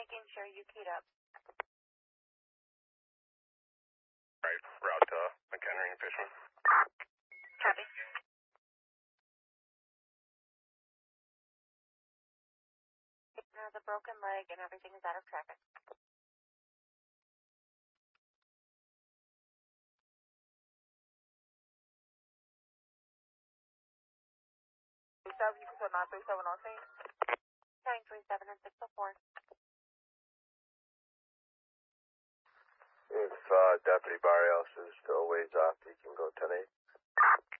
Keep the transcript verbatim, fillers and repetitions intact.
making sure you keyed up. Right, route to McHenry and Fishman. Copy. It has a broken leg and everything is out of traffic. You can put nine three seven on scene. nine three seven and six oh four. If uh, Deputy Barrios is still ways off, he can go ten eight.